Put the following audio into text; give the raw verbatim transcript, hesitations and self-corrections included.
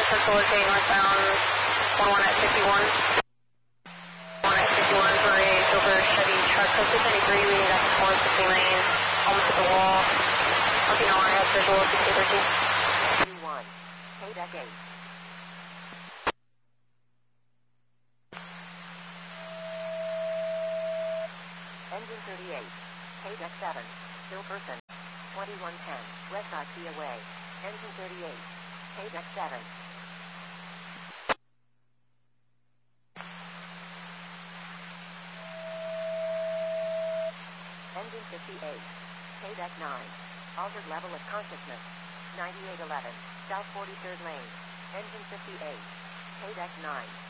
circle is heading northbound, one one at fifty-one. one at fifty-one for a silver Chevy truck, close to seventy-three, we need up towards the same lane, almost at the wall. Looking on, I have visual six eight thirteen. one, K-Deck eight. Engine thirty-eight, K-Deck seven, still person, twenty-one ten, West I C away. Engine thirty-eight, K-Deck seven. Engine fifty-eight, K-Deck nine, altered level of consciousness, ninety-eight eleven, South forty-third lane. Engine fifty-eight, K-Deck nine.